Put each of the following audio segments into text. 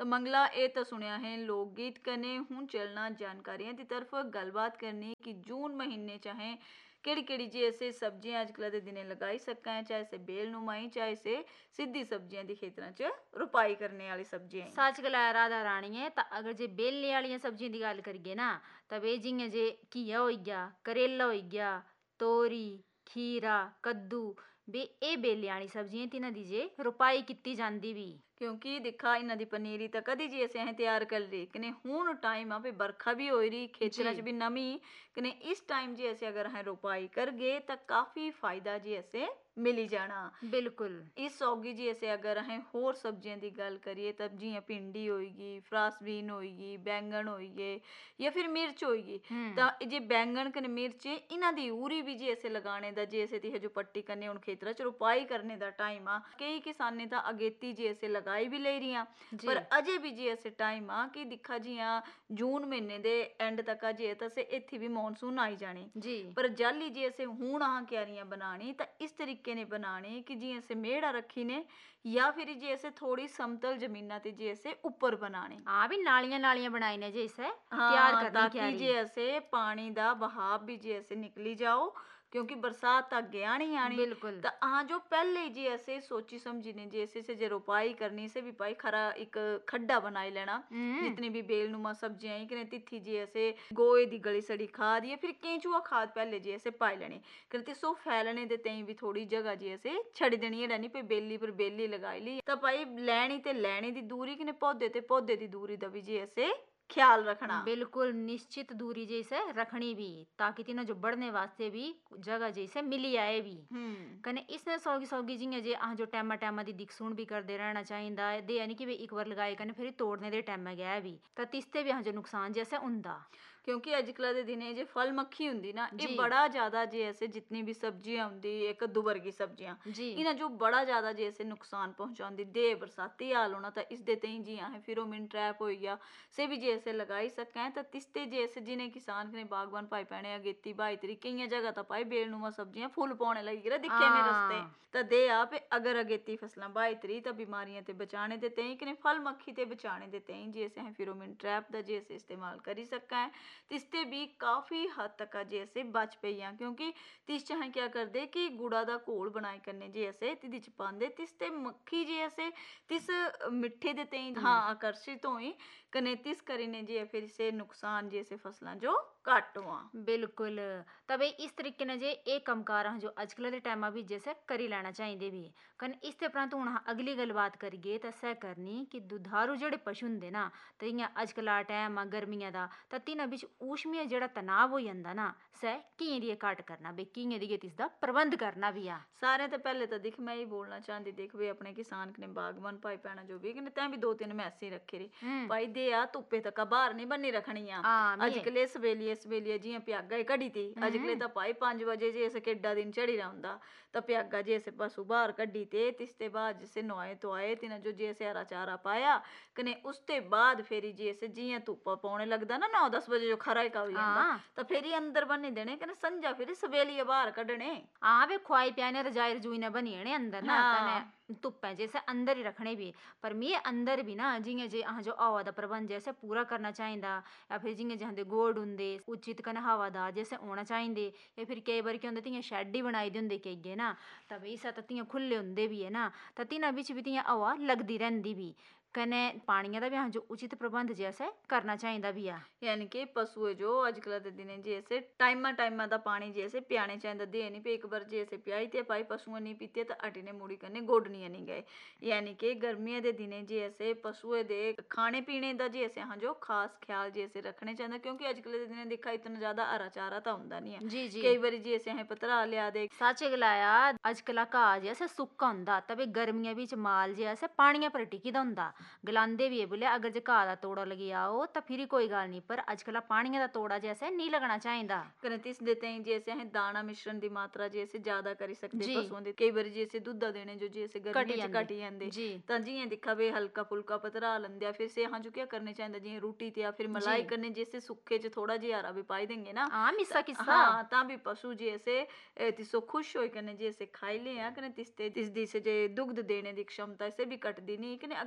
तो मंगला ए तो सुनिया है लोकगीत कने हूं चलना जानकारियां की तरफ गलबात करनी कि जून महीने चाहे केड़ी केड़ी जी ऐसे सब्जियां अजकल दे दिने लगाई सकां चाहे से बेल नुमाई चाहे से सीधी सब्जियां दी खेतरां च रुपाई करने वाली सब्जियां सच गलाया राधा रानी है। तो अगर जे बेलने वाली सब्जियां की गल करिए ना तब ये जियां जे घिया हो गया, करेला हो गया, तोरी, खीरा, कद्दू बे ए बेलने वाली सब्जियां तिन्हां दी जे रुपाई कीती जांदी भी क्योंकि दिखा इन्हां दी पनीरी तो कदी जी असें अहें तैयार कर ली कने हुण टाइम आ भी बरखा भी होई रही जी खेतरां च भी नमी कने इस टाइम जी असें अगर अहें रुपाई करगे तो काफी फायदा जी असें मिली जाना। बिल्कुल। इस सौगी जी असें अगर अहें होर सब्जियां दी गल करिए तब जियां भिंडी होएगी, फ्रासबीन होएगी, बैंगन होई गे या फिर मिर्च होएगी तां जे बैंगन कने मिर्च इन्हां दी उरी भी जी असें लगाने दा जे असें दी जो पट्टी करने हुण खेतरां च रुपाई करने दा टाइम आ कई किसानें तां अगेती जी असें लगाई भी लेई रियां जी पर अजे भी जी असें टाइम आ कि दिक्खा जियां जून महीने दे एंड तक जे असें इत्थै भी मॉनसून आई जानी जी पर जाली जे असें हुण आह क्यारियां बनानी तां इस तरीके ने बनानी कि जियां असें मेड़ा रखी ने या फिर जे असें थोड़ी समतल जमीनां ते जे असें उप्पर बनानी हाँ भी नालियां नालियां बनाई ने जे इसे तैयार हाँ करनी ताकि क्यारी। जे असें पानी दा बहाव भी जे असें निकली जाओ क्योंकि बरसात तो अगे आनी आनी बिल्कुल तो अहाँ जो पहले ही जे असें सोची समझी ने जे असें जे रोपाई करनी से भी भाई खरा एक खड्डा बनाई लेना जितनी भी बेलनुमा सब्जियां ही कने तिथि जे असें गोए दी गली सड़ी खाद या फिर केंचुआ खाद पहले जे असें पाई लेनी कने तिसो फैलने दे तेई भी थोड़ी जगह जे असें छड़ी देनी है नहीं पे बेली पर बेली लगाई ली तो भाई लैनी ते लैनी दी दूरी कने पौधे ते पौधे दी दूरी दा भी जे असें ख्याल रखना। बिल्कुल निश्चित दूरी जैसे रखनी भी ताकि तिन्हें जो बढ़ने वास्ते भी जगह जैसे मिली आए भी कने इसने सौगी सौगी जियां जे अह जो टैमा टैमा दी दिख सुन भी करते रहना चाहिए दे यानी कि वे एक बार लगाए कने फिर तोड़ने दे टैमा गया भी तो तिसते भी अह जो नुकसान जैसे हुंदा क्योंकि अजकल दे दिने जे फल मक्खी हुंदी ना ये जी बड़ा ज्यादा जे ऐसे जितनी भी सब्जियां हुंदी एक कद्दू वर्गी सब्जियां जी इन्हें जो बड़ा ज्यादा जे ऐसे नुकसान पहुंचाउंदी दे बरसाती हाल होना तो इस दे तेई जी अहें फिरोमिन ट्रैप हो गया से भी जे ऐसे लगाई सकें तो तिसते जे ऐसे जिन्हें किसान कने बागवान भाई भैने अगेती बाई तरी कई जगह तो पाई बेलनुमा सब्जियां फुल पौने लगी गिरा दिखे में रस्ते तो दे आप अगर अगेती फसलां बाई तरी तो बीमारियां ते बचाने दे तेई कने फल मक्खी ते बचाने दे तेई जे ऐसे अहें फिरोमिन ट्रैप दा जे ऐसे इस्तेमाल करी सकें तिसते भी काफी हद तक जे असें बच पेइयां क्योंकि तिस च असें क्या करदे कि गुड़ा दा घोल बनाई कन्नै जे असें तिदे च पांदे तिस ते मक्खी जे असें तिस मिट्ठे दे तेई हाँ आकर्षित होई कने तिस करीने जे फिर से नुकसान जे से फसलां जो घट हुआ बिल्कुल तबे इस तरीके ने जे एक कमकार जो अजकल के टाइम भी जैसे करी लेना चाहिए भी कन इसते उपरांत हूँ अगली गल बात करिए तो सह करनी कि दुधारू जेडे पशु होंगे ना तो इं अजकल टाइम आ गर्मियां का तो तिन्हां बिच ऊष्मीय जेड़ा तनाव हो जाता ना सह किएं दी घट करना बे किएं दी इसका प्रबंध करना भी आ सारे तो पहले तो दिख मैं ही बोलना चाहती देख वे अपने किसान कने बागवान भाई भैणा जो भी कने तैं भी दो तीन मैसे रखे री भाई दे आ धुप्पे तक बाहर नहीं बनी रखनियां अजकले सवेलिए जियां प्यागा ही कड़ी थी अजकले तो भाई 5 बजे जे अस केड्डा दिन चढ़ी रहा हुंदा तो प्यागा जे अस पशु बाहर कड्डी ते तिसते बाद जिसे नुआए धुआए तिन्हां जो जे अस हरा चारा पाया कने उसते बाद फेरी जे अस जियां धुप्पा पौने लगदा ना 9-10 बजे जो खरा का हो जांदा तो फेरी अंदर बन्नी देने कने संजा फिर सवेलिए बाहर कड्डने हाँ वे खुआई प्याने रजाई रजूई ने बनिए अंदर ना कने धुप्पे जैसे अंदर ही रखने भी पर मैं अंदर भी ना जियां जे अह जो हवा दा प्रबंध जैसे पूरा करना चाहिए या फिर जियां जहां गोड हुंदे उचित कने हवादार जैसे होना चाहिए या फिर कई बार क्या होंदा तियां शैड ही बनाई दी होंदी कई ना तब इस तियां खुले हुंदे भी है ना तो तिन्हां बिच भी तियां हवा लगदी रहिंदी भी कने पानिया दा भी अह जो उचित प्रबंध जैसे करना चाहिए भी आ यानी कि पशु जो अजकल के दिन जैसे टाइमा टाइमा दा पानी जैसे पियाने चाहिए दे नहीं पे एक बार जैसे पियाई ते भाई पशुओं नहीं पीते तो अटिने मुड़ी करने गोडनिया नहीं गए यानी कि गर्मियों के दिने जैसे पशुओं दे खाने पीने दा जैसे हाँ जो खास ख्याल जैसे रखने चाहिए क्योंकि अजकल के दिन देखा इतना ज्यादा हरा चारा तो हुंदा नहीं है जी जी कई बार जैसे अहें पतरा लिया दे सच गलाया अजकल घाह जैसे सुक्का हुंदा तबे गर्मियां बिच माल जैसे पानिया पर टिकी दा हुंदा गलांदे भी है बोले अगर जे घाह दा तोड़ा लगी आओ तो फिर कोई गल नहीं पर अजकल पानिया दा तोड़ा जैसे नहीं लगना चाहिए कने तिस देते हैं जैसे अहें दाना मिश्रण दी मात्रा जैसे ज्यादा करी सकदे जी पशुओं दी कई बार जैसे दुद्धा देने जो जैसे गर्मियों च घटी जांदे जी तां जियां दिखा वे हल्का फुल्का पतरा लंदे फिर से हाँ जो क्या करने चाहिए जियां रोटी ते या फिर मलाई करने जैसे सुक्के च थोड़ा जिहा हरा भी पाई देंगे ना मिस्सा किस्सा हाँ तां भी पशु जैसे तिसो खुश होई कने जैसे खाई ले कने तिस दी से जे दुग्ध देने दी क्षमता से भी कटदी नहीं कने अगर हाँ जो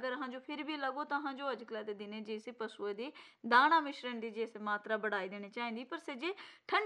फिर भी लगो तां जो अजकल दे दिनें जिसी पशुए दी दाना मिश्रण दी जिस मात्रा बढ़ाई देनी चाहिदी पर से जे ठंडी